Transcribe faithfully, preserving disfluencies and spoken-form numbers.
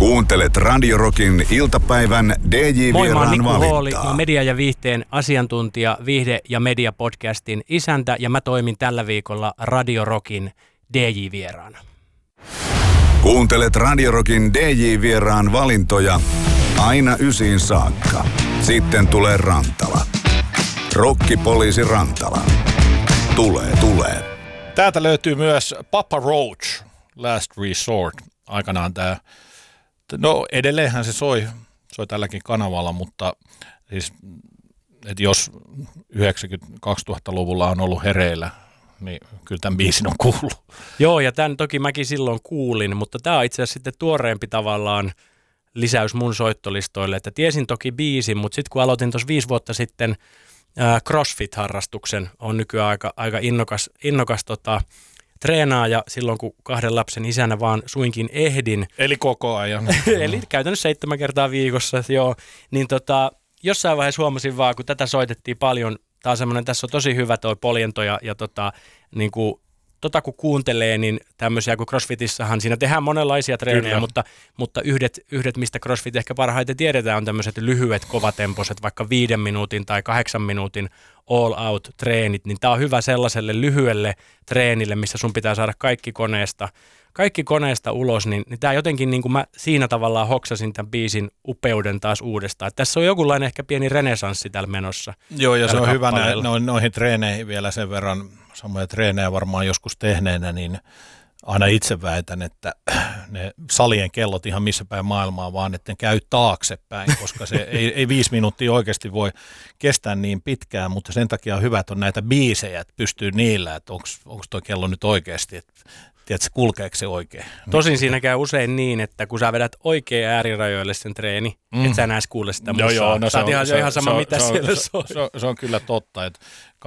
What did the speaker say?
Kuuntelet Radio Rockin iltapäivän D J Moi, mä oon Vieraan Mikko valintaa. Hooli, mä oon media- ja viihteen asiantuntija, viihde- ja media-podcastin isäntä, ja mä toimin tällä viikolla Radio Rockin D J Vieraana. Kuuntelet Radio Rockin D J Vieraan valintoja aina ysiin saakka. Sitten tulee Rantala. Rokkipoliisi Rantala. Tulee, tulee. Täältä löytyy myös Papa Roach, Last Resort. Aikanaan tämä, no edelleenhän se soi, soi tälläkin kanavalla, mutta siis, että jos yhdeksänkymmentä-kaksituhattaluvulla on ollut hereillä, niin kyllä tämän biisin on kuullut. Joo, ja tämän toki mäkin silloin kuulin, mutta tämä on itse asiassa sitten tuoreempi tavallaan lisäys mun soittolistoille, että tiesin toki biisin, mutta sitten kun aloitin tuossa viisi vuotta sitten ää, CrossFit-harrastuksen, on nykyään aika, aika innokas, innokas tota, treenaaja silloin, kun kahden lapsen isänä vaan suinkin ehdin. Eli koko ajan. Eli käytännössä seitsemän kertaa viikossa, joo. Niin tota, jossain vaiheessa huomasin vaan, kun tätä soitettiin paljon, tää on semmoinen, tässä on tosi hyvä toi poljento ja, ja tota, niin kuin, tota kun kuuntelee, niin tämmöisiä kuin CrossFitissahan, siinä tehdään monenlaisia treenejä, mutta, mutta yhdet, yhdet, mistä CrossFit ehkä parhaiten tiedetään, on tämmöiset lyhyet, kovatempoiset, vaikka viiden minuutin tai kahdeksan minuutin all-out-treenit, niin tää on hyvä sellaiselle lyhyelle treenille, missä sun pitää saada kaikki koneesta, kaikki koneesta ulos, niin, niin tää jotenkin niin kuin mä siinä tavallaan hoksasin tämän biisin upeuden taas uudestaan. Että tässä on jokinlainen ehkä pieni renesanssi täällä menossa. Joo, ja se on hyvä kappaleella. no, noihin treeneihin vielä sen verran, samoja treenejä varmaan joskus tehneenä, niin aina itse väitän, että ne salien kellot ihan missä päin maailmaa, vaan että ne käy taaksepäin, koska se ei, ei viisi minuuttia oikeasti voi kestää niin pitkään, mutta sen takia on hyvä, että on näitä biisejä, että pystyy niillä, että onko tuo kello nyt oikeasti, että tiedätkö, kulkeeko se oikein. Tosin siinä käy usein niin, että kun sä vedät oikein äärirajoille sen treeni, mm. et sä enää kuule sitä musaa. Joo, joo, no sä oot ihan, se, ihan sama, se, mitä se, siellä se, soi. se, se on kyllä totta, että